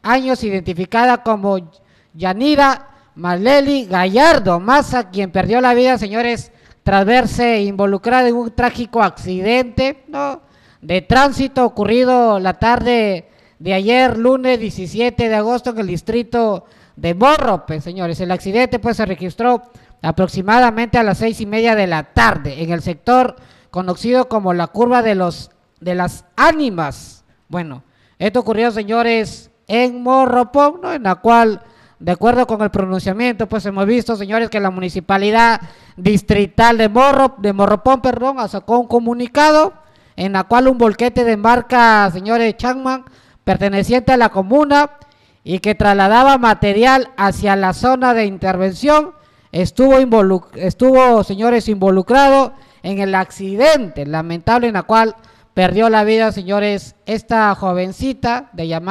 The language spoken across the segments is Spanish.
años, identificada como Yanira Maleli Gallardo Maza, quien perdió la vida, señores, tras verse involucrada en un trágico accidente, ¿no?, de tránsito ocurrido la tarde de ayer, lunes 17 de agosto, en el distrito de Morropón, señores. El accidente pues se registró aproximadamente a las 6:30 de la tarde en el sector conocido como la curva de las ánimas. Bueno, esto ocurrió, señores, en Morropón, ¿no?, en la cual, de acuerdo con el pronunciamiento, pues hemos visto, señores, que la municipalidad distrital de Morropón, sacó un comunicado en la cual un volquete de marca, señores, Changman, perteneciente a la comuna y que trasladaba material hacia la zona de intervención, estuvo, señores, involucrado en el accidente lamentable en la cual perdió la vida, señores, esta jovencita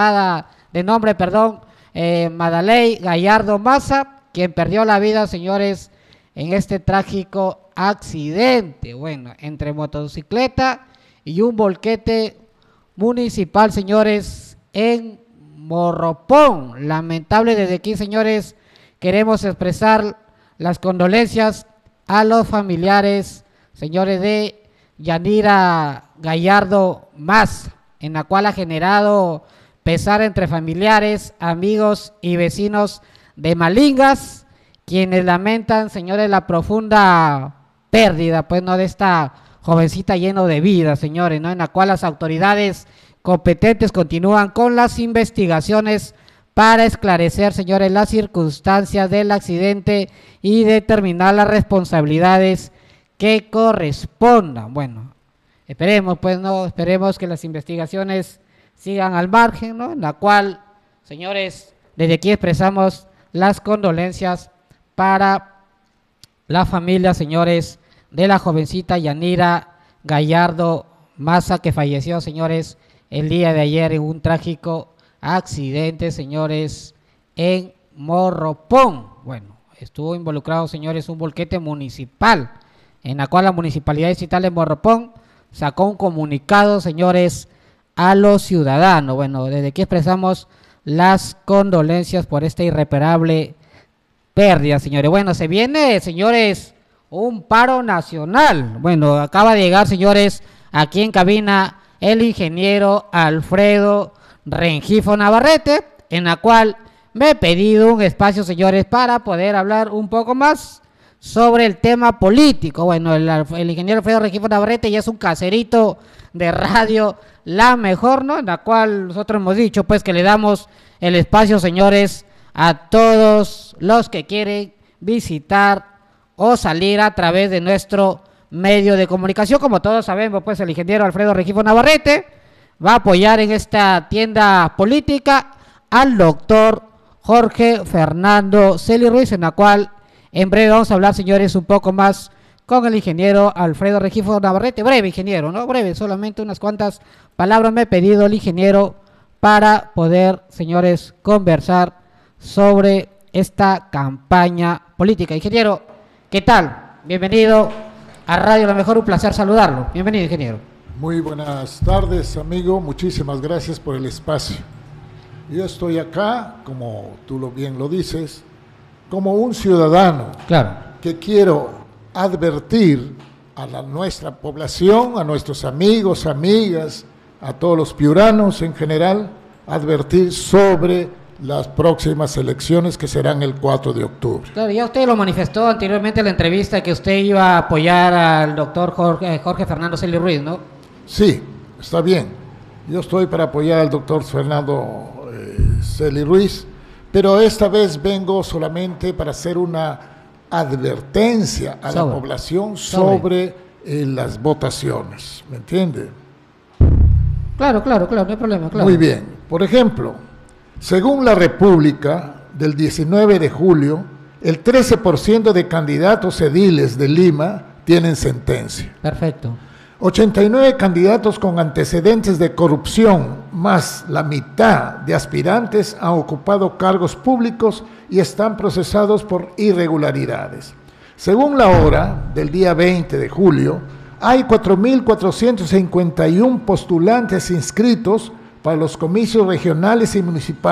Madaley Gallardo Maza, quien perdió la vida, señores, en este trágico accidente, bueno, entre motocicleta y un volquete municipal, señores, en Morropón. Lamentable. Desde aquí, señores, queremos expresar las condolencias a los familiares, señores, de Yanira Gallardo Maza, en la cual ha generado pesar entre familiares, amigos y vecinos de Malingas, quienes lamentan, señores, la profunda pérdida, pues, no, de esta jovencita lleno de vida, señores, ¿no?, en la cual las autoridades competentes continúan con las investigaciones para esclarecer, señores, las circunstancias del accidente y determinar las responsabilidades que correspondan. Bueno, esperemos, pues, no, esperemos que las investigaciones sigan al margen, ¿no?, en la cual, señores, desde aquí expresamos las condolencias para la familia, señores, de la jovencita Yanira Gallardo Maza, que falleció, señores, el día de ayer en un trágico accidente, señores, en Morropón. Bueno, estuvo involucrado, señores, un volquete municipal, en la cual la Municipalidad Distrital de Morropón sacó un comunicado, señores, a los ciudadanos. Bueno, desde aquí expresamos las condolencias por esta irreparable pérdida, señores. Bueno, se viene, señores, un paro nacional. Bueno, acaba de llegar, señores, aquí en cabina el ingeniero Alfredo Rengifo Navarrete, en la cual me he pedido un espacio, señores, para poder hablar un poco más sobre el tema político. Bueno, el ingeniero Alfredo Rengifo Navarrete ya es un caserito de radio La Mejor, ¿no?, en la cual nosotros hemos dicho, pues, que le damos el espacio, señores, a todos los que quieren visitar o salir a través de nuestro medio de comunicación. Como todos sabemos, pues, el ingeniero Alfredo Rengifo Navarrete va a apoyar en esta tienda política al doctor Jorge Fernando Celi Ruiz, en la cual en breve vamos a hablar, señores, un poco más con el ingeniero Alfredo Rengifo Navarrete. Breve, ingeniero, ¿no? Breve, solamente unas cuantas palabras me he pedido el ingeniero para poder, señores, conversar sobre esta campaña política. Ingeniero, ¿qué tal? Bienvenido a Radio La Mejor, un placer saludarlo. Bienvenido, ingeniero. Muy buenas tardes, amigo. Muchísimas gracias por el espacio. Yo estoy acá, como tú bien lo dices, como un ciudadano, claro, que quiero advertir a nuestra población, a nuestros amigos, amigas, a todos los piuranos en general, advertir sobre las próximas elecciones que serán el 4 de octubre. Claro, ya usted lo manifestó anteriormente en la entrevista, que usted iba a apoyar al doctor Jorge Fernando Celi Ruiz, ¿no? Sí, está bien. Yo estoy para apoyar al doctor Fernando Celi Ruiz, pero esta vez vengo solamente para hacer una advertencia a la población sobre las votaciones, ¿me entiende? Claro, no hay problema, claro. Muy bien. Por ejemplo, según la República del 19 de julio, el 13% de candidatos ediles de Lima tienen sentencia. Perfecto. 89 candidatos con antecedentes de corrupción, más la mitad de aspirantes han ocupado cargos públicos y están procesados por irregularidades. Según la hora del día 20 de julio, hay 4.451 postulantes inscritos para los comicios regionales y municipales.